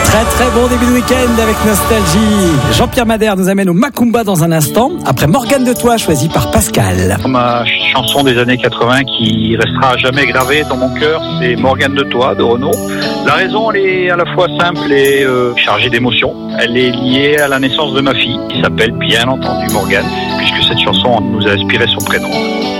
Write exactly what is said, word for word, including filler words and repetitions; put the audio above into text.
Très très bon début de week-end avec Nostalgie. Jean-Pierre Madère nous amène au Macumba dans un instant, après Morgane de Toi, choisi par Pascal. Ma chanson des années quatre-vingts qui restera jamais gravée dans mon cœur, c'est Morgane de Toi de Renaud. La raison, elle est à la fois simple et euh, chargée d'émotion. Elle est liée à la naissance de ma fille, qui s'appelle bien entendu Morgane, puisque cette chanson nous a inspiré son prénom.